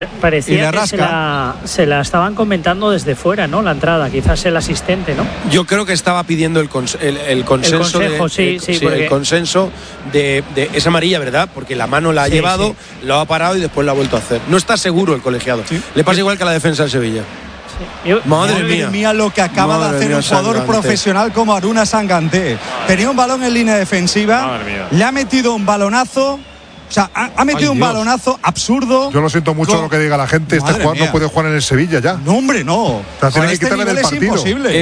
Parecía que se la estaban comentando desde fuera, ¿no? La entrada, quizás el asistente, ¿no? Yo creo que estaba pidiendo el consenso. El consejo, el consenso de esa amarilla, ¿verdad? Porque la mano la ha llevado, lo ha parado y después lo ha vuelto a hacer. No está seguro el colegiado. Sí. Le pasa igual que a la defensa del Sevilla. Madre mía lo que acaba de hacer un jugador profesional como Aruna Sanganté. Tenía un balón en línea defensiva, le ha metido un balonazo. O sea, ha metido un balonazo absurdo. Yo lo siento mucho lo que diga la gente. Este jugador no puede jugar en el Sevilla ya. No, hombre, no. O sea, tiene que quitarle del partido.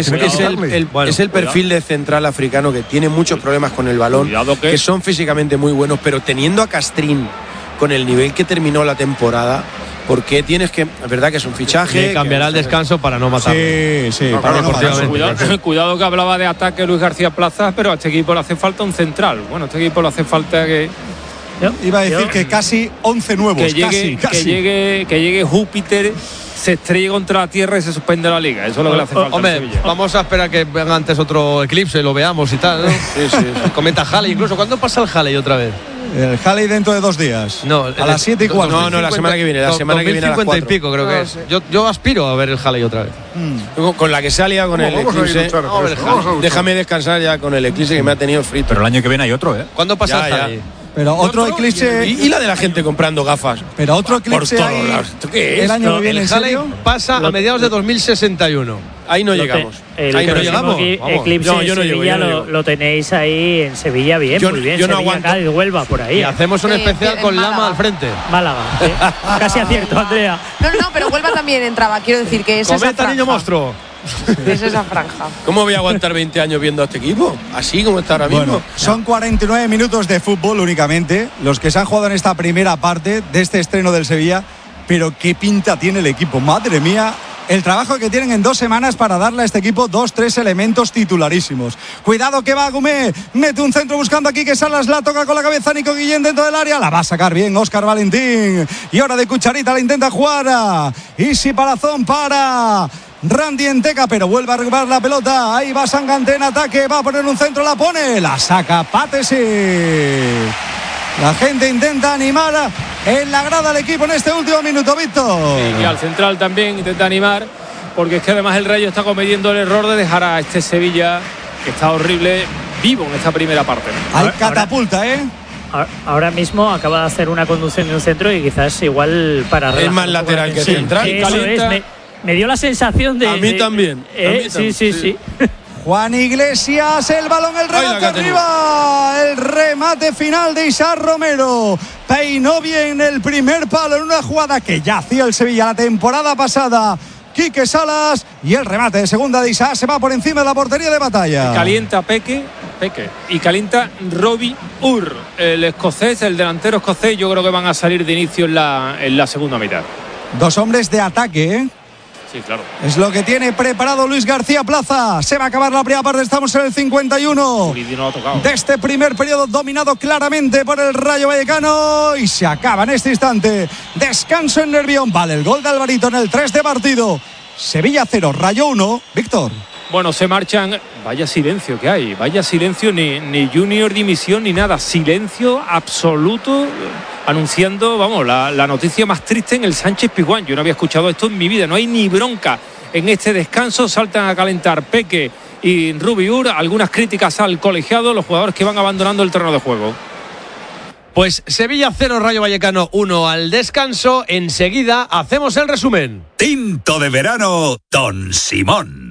Es el perfil de central africano que tiene muchos problemas con el balón, que son físicamente muy buenos, pero teniendo a Castrín con el nivel que terminó la temporada, porque tienes que, es verdad que es un fichaje, que cambiará el descanso para no matarlo. Sí, no, cuidado que hablaba de ataque Luis García Plaza, pero a este equipo le hace falta un central. Bueno, a este equipo le hace falta que iba a decir que casi 11 nuevos. Que llegue Júpiter, se estrelle contra la tierra y se suspende la liga. Eso es lo que le hace falta. Hombre, vamos a esperar que venga antes otro eclipse, lo veamos y tal, ¿no? Sí. Comenta Halley, incluso. ¿Cuándo pasa el Halley otra vez? El Halley dentro de 2 días. No, a las 7:15. No, la semana que viene. La semana que viene a las 4. y pico creo que es. Yo aspiro a ver el Halley otra vez. Con la que se ha liado con el eclipse. Déjame descansar ya con el eclipse que me ha tenido frito. Pero el año que viene hay otro, ¿eh? ¿Cuándo pasa el Halley? Pero otro eclipse. Y la de la gente comprando gafas. Pero otro eclipse. Por todos lados. ¿Qué es? El año que viene. El Halley pasa a mediados de 2061. Ahí no llegamos. Ahí no llegamos. Eclipse yo no Sevilla lo tenéis ahí en Sevilla bien, muy bien. Yo no aguanto. Cádiz, Huelva, por ahí. Y hacemos un especial con Lama al frente. Málaga. Casi acierto, Andrea. No, pero Huelva también entraba. Quiero decir que es esa franja. Niño monstruo. Es esa franja. ¿Cómo voy a aguantar 20 años viendo a este equipo? Así como está ahora mismo. Son 49 minutos de fútbol únicamente los que se han jugado en esta primera parte de este estreno del Sevilla. Pero qué pinta tiene el equipo. Madre mía, el trabajo que tienen en 2 semanas para darle a este equipo 2-3 elementos titularísimos. Cuidado que va Gumé, mete un centro buscando aquí que Salas, la toca con la cabeza Nico Guillén dentro del área, la va a sacar bien Óscar Valentín. Y ahora de cucharita la intenta jugar Isi Palazón para Randy Enteca, pero vuelve a recuperar la pelota. Ahí va Sanganté en ataque, va a poner un centro, la pone, la saca Patesi. La gente intenta animar en la grada al equipo en este último minuto, Víctor. Sí, y al central también intenta animar, porque es que además el Rayo está cometiendo el error de dejar a este Sevilla, que está horrible, vivo en esta primera parte. Hay catapulta, Ahora mismo acaba de hacer una conducción en un centro y quizás igual para es más lateral que central. Me dio la sensación de. A mí también. Sí. Juan Iglesias, el balón, el remate arriba, el remate final de Isaac Romero. Peinó bien el primer palo en una jugada que ya hacía el Sevilla la temporada pasada. Quique Salas, y el remate de segunda de Isaac se va por encima de la portería de Batalla. Calienta Peque y calienta Robbie Ur, el escocés, el delantero escocés. Yo creo que van a salir de inicio en la segunda mitad. 2 hombres de ataque, Sí, claro. Es lo que tiene preparado Luis García Plaza. Se va a acabar la primera parte, estamos en el 51 de este primer periodo, dominado claramente por el Rayo Vallecano, y se acaba en este instante. Descanso en Nervión, vale el gol de Alvarito en el 3 de partido. Sevilla 0, Rayo 1, Víctor. Bueno, se marchan. Vaya silencio que hay. Vaya silencio, ni Junior dimisión ni nada. Silencio absoluto, anunciando, vamos, la noticia más triste en el Sánchez Pizjuán. Yo no había escuchado esto en mi vida. No hay ni bronca en este descanso. Saltan a calentar Peque y Rubiur. Algunas críticas al colegiado, los jugadores que van abandonando el terreno de juego. Pues Sevilla 0, Rayo Vallecano 1 al descanso. Enseguida hacemos el resumen. Tinto de verano, Don Simón.